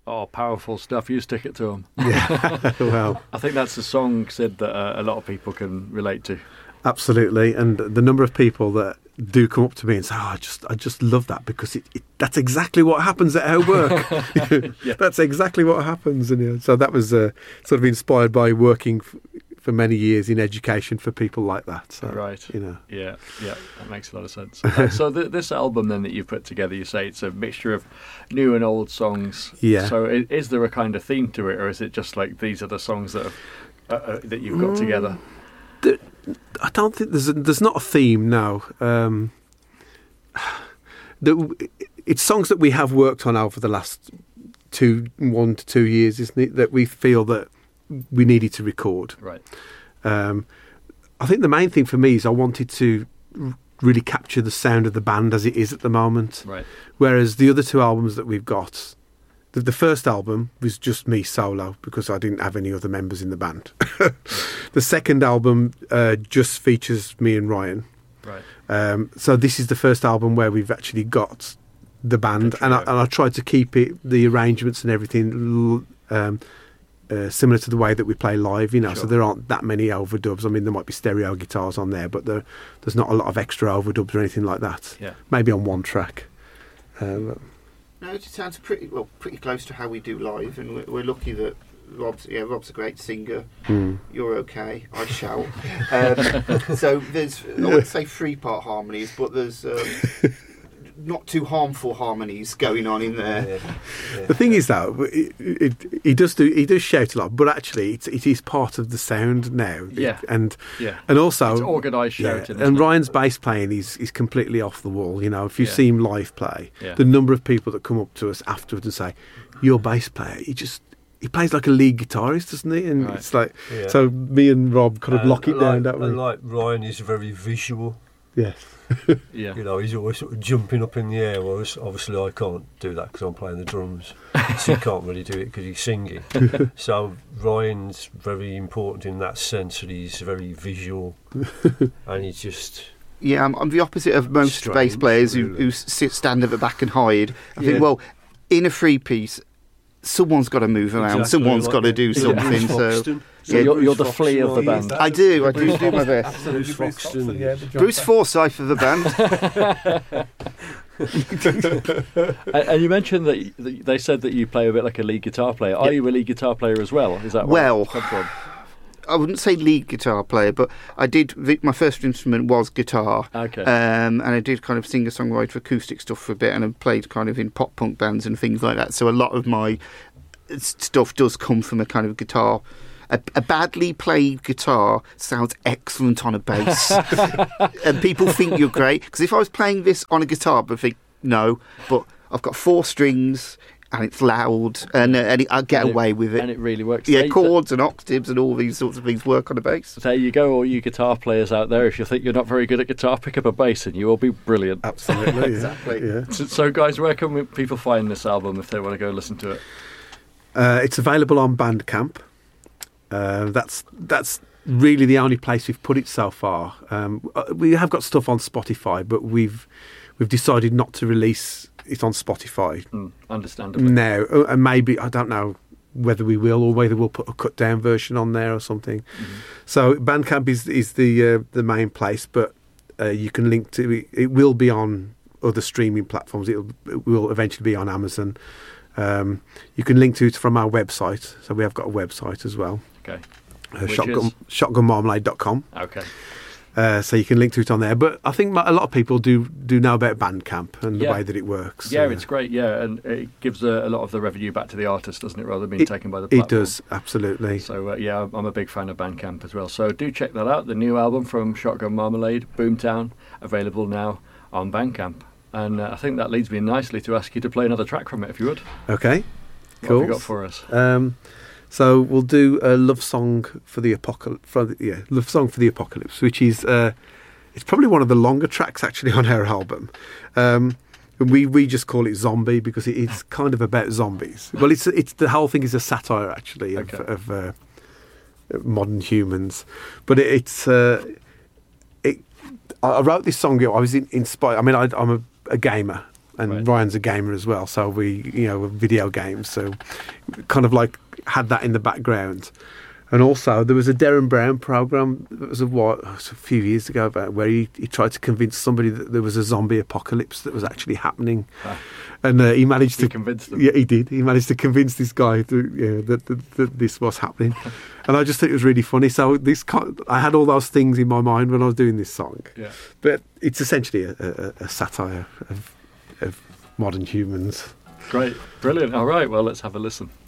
powerful stuff. You stick it to them. Yeah, well, I think that's a song, Sid, that a lot of people can relate to. absolutely. And the number of people that do come up to me and say, I just love that because that's exactly what happens at our work. Yeah. That's exactly what happens. And so that was sort of inspired by working for many years in education for people like that. So, Right. Yeah, that makes a lot of sense. So this album then that you've put together, you say it's a mixture of new and old songs. Yeah. So is there a kind of theme to it, or is it just like these are the songs that that you've got together? I don't think there's not a theme now. It's songs that we have worked on over the last 1 to 2 years, isn't it? That we feel that we needed to record. Right. I think the main thing for me is I wanted to really capture the sound of the band as it is at the moment. Right. Whereas the other 2 albums that we've got, the first album was just me solo because I didn't have any other members in the band. The second album just features me and Ryan. Right. So this is the first album where we've actually got the band, and I tried to keep the arrangements and everything similar to the way that we play live, Sure. So there aren't that many overdubs. I mean, there might be stereo guitars on there, but there's not a lot of extra overdubs or anything like that. Yeah. Maybe on one track. No, it sounds pretty close to how we do live, and we're lucky that Rob's a great singer. You're okay. I shout. So there's, I wouldn't say 3-part harmonies, but there's not too harmful harmonies going on in there. Yeah. The thing is, though, he does shout a lot, but actually it is part of the sound now. Yeah. And Yeah. and also It's organised shouting. and isn't it? Ryan's bass playing is completely off the wall. If you Yeah. see him live play, Yeah. the number of people that come up to us afterwards and say, "Your bass player, he plays like a lead guitarist, doesn't he?" And Right. it's like, Yeah. so me and Rob kind of lock it down, don't we? And like Ryan is very visual. Yes. Yeah. He's always sort of jumping up in the air, whereas obviously I can't do that because I'm playing the drums. So he can't really do it because he's singing. So Ryan's very important in that sense that he's very visual, and he's just... Yeah, I'm the opposite of most Strange, bass players who really. stand at the back and hide. I Yeah. think, well, in a 3-piece, someone's got to move around, Exactly, someone's like got to do Bruce something. So Foxton. So Yeah, you're the Bruce flea of the Foxton, band. I do my best. Absolutely, Bruce Foxton. yeah, the job Bruce back. Forsyth of the band. And you mentioned that they said that you play a bit like a lead guitar player. Are you a lead guitar player as well? Is that where Well, it comes from? I wouldn't say lead guitar player, but I did. My first instrument was guitar. Okay. And I did kind of singer-songwriter acoustic stuff for a bit, and I played kind of in pop punk bands and things like that. So a lot of my stuff does come from a kind of guitar. A badly played guitar sounds excellent on a bass, and people think you're great. Because if I was playing this on a guitar, I'd think no, but I've got 4 strings. And it's loud, and I get away with it. And it really works. Yeah, There- chords and octaves and all these sorts of things work on a bass. There you go, all you guitar players out there. If you think you're not very good at guitar, pick up a bass and you will be brilliant. Absolutely. Exactly. Yeah. So, guys, where can people find this album if they want to go listen to it? It's available on Bandcamp. That's really the only place we've put it so far. We have got stuff on Spotify, but we've decided not to release it on Spotify Understandably. now. And maybe, I don't know whether we will or whether we'll put a cut down version on there or something. So Bandcamp is the main place, but you can link to it. It will be on other streaming platforms. It will eventually be on Amazon. You can link to it from our website. So we have got a website as well. Okay. Which is? Shotgunmarmalade.com. Okay. So you can link to it on there. But I think a lot of people do know about Bandcamp and the Yeah. way that it works. Yeah, it's great. Yeah, and it gives a lot of the revenue back to the artist, doesn't it, rather than being taken by the platform. It does, absolutely. So, yeah, I'm a big fan of Bandcamp as well. So do check that out. The new album from Shotgun Marmalade, Boomtown, available now on Bandcamp. And I think that leads me nicely to ask you to play another track from it, if you would. Okay, What cool. have you got for us? So we'll do a love song for the apocalypse. Love song for the apocalypse, which is it's probably one of the longer tracks actually on our album. We just call it Zombie because it's kind of about zombies. Well, it's the whole thing is a satire actually of modern humans, but I wrote this song. I was inspired. I mean, I'm a gamer. and Right. Ryan's a gamer as well, so we, video games, so kind of like had that in the background. And also, there was a Derren Brown program that was a few years ago about where he tried to convince somebody that there was a zombie apocalypse that was actually happening, and he managed to convince them. Yeah, he did. He managed to convince this guy that this was happening, and I just think it was really funny. So I had all those things in my mind when I was doing this song, Yeah. but it's essentially a satire of modern humans. Great. Brilliant. All right. Well, let's have a listen.